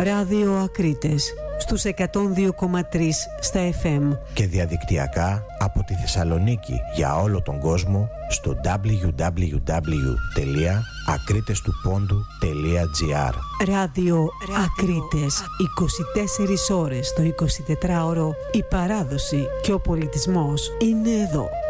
Ράδιο Ακρίτες στους 102,3 στα FM και διαδικτυακά από τη Θεσσαλονίκη για όλο τον κόσμο στο www.akritestupondou.gr. Ράδιο Ακρίτες, 24 ώρες το 24ωρο. Η παράδοση και ο πολιτισμός είναι εδώ.